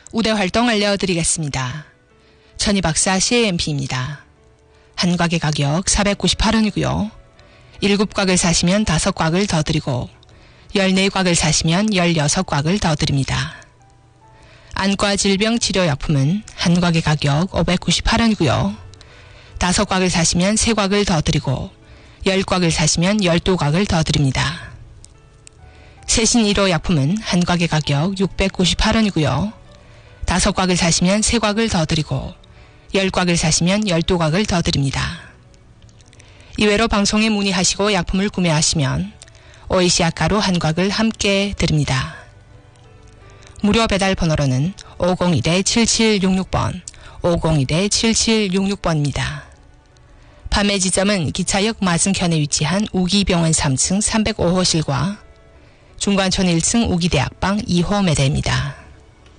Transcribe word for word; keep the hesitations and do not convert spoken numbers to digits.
우대 활동 알려드리겠습니다. 천희박사 씨에이엠피입니다. 한 곽의 가격 사백구십팔 원이고요. 일곱 곽을 사시면 다섯 곽을 더 드리고 열네 곽을 사시면 열여섯 곽을 더 드립니다. 안과 질병 치료 약품은 한 곽의 가격 오백구십팔 원이고요. 다섯 곽을 사시면 세 곽을 더 드리고 열 곽을 사시면 열두 곽을 더 드립니다. 세신 일 호 약품은 한 곽의 가격 육백구십팔 원이고요. 다섯 곽을 사시면 세 곽을 더 드리고 열 곽을 사시면 열두 곽을 더 드립니다. 이외로 방송에 문의하시고 약품을 구매하시면 오이시 아까로 한 곽을 함께 드립니다. 무료 배달 번호로는 오공일 칠칠육육 번, 오공일 칠칠육육 번입니다. 판매 지점은 기차역 맞은편에 위치한 우기병원 삼 층 삼백오 호실과 중관촌 일 층 우기대학방 이 호 매대입니다.